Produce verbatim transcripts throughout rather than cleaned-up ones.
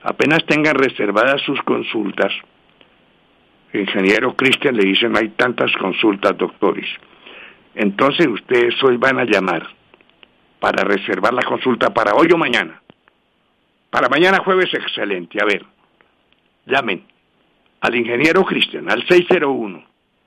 Apenas tengan reservadas sus consultas, el ingeniero Cristian le dice, no hay tantas consultas, doctores. Entonces ustedes hoy van a llamar para reservar la consulta para hoy o mañana. Para mañana jueves, excelente. A ver, llamen al ingeniero Cristian al seis cero uno,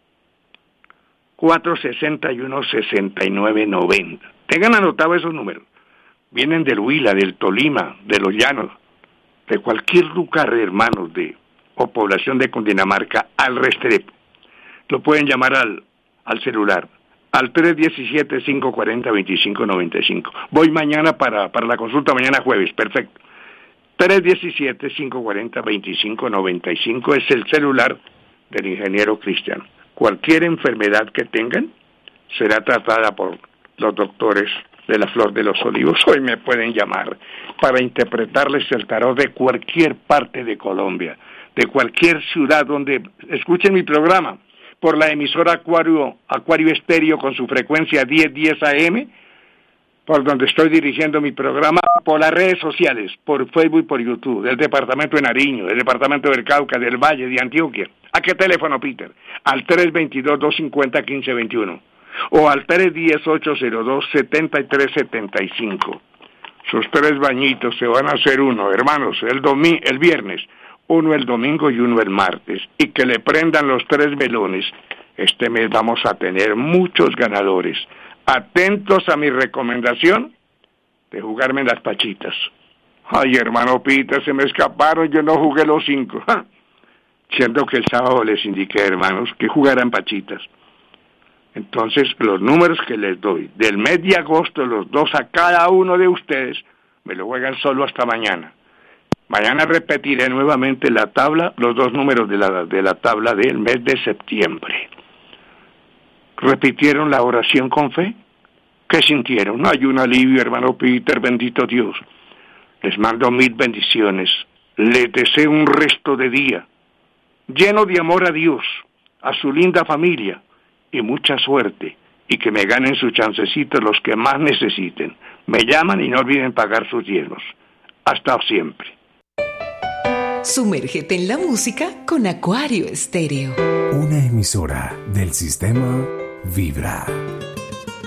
cuatro seis uno, seis nueve nueve cero. Tengan anotado esos números. Vienen del Huila, del Tolima, de los Llanos, de cualquier lugar, hermanos, de o población de Cundinamarca, al Restrepo. Lo pueden llamar al, al celular, al tres uno siete, cinco cuatro cero, dos cinco nueve cinco. Voy mañana para, para la consulta, mañana jueves, perfecto. tres uno siete, cinco cuatro cero, dos cinco nueve cinco es el celular del ingeniero Cristian. Cualquier enfermedad que tengan será tratada por los doctores de la Flor de los Olivos. Hoy me pueden llamar para interpretarles el tarot de cualquier parte de Colombia, de cualquier ciudad donde escuchen mi programa, por la emisora Acuario, Acuario Estéreo con su frecuencia diez diez A M, por donde estoy dirigiendo mi programa, por las redes sociales, por Facebook y por YouTube, del departamento de Nariño, del departamento del Cauca, del Valle, de Antioquia. ¿A qué teléfono, Peter? Al tres dos dos, dos cinco cero, uno cinco dos uno o al tres uno cero, ocho cero dos, siete tres siete cinco. Sus tres bañitos se van a hacer uno, hermanos, el domi- el viernes, uno el domingo y uno el martes, y que le prendan los tres velones. Este mes vamos a tener muchos ganadores. Atentos a mi recomendación de jugarme en las pachitas. Ay, hermano Pita, se me escaparon, yo no jugué los cinco. ¡Ja! Siendo que el sábado les indiqué, hermanos, que jugaran pachitas. Entonces, los números que les doy, del mes de agosto, los dos a cada uno de ustedes, me lo juegan solo hasta mañana. Mañana repetiré nuevamente la tabla, los dos números de la, de la tabla del mes de septiembre. ¿Repitieron la oración con fe? ¿Qué sintieron? Hay un alivio, hermano Peter, bendito Dios. Les mando mil bendiciones. Les deseo un resto de día lleno de amor a Dios, a su linda familia y mucha suerte. Y que me ganen sus chancecitos los que más necesiten. Me llaman y no olviden pagar sus diezmos. Hasta siempre. Sumérgete en la música con Acuario Estéreo. Una emisora del sistema Vibra.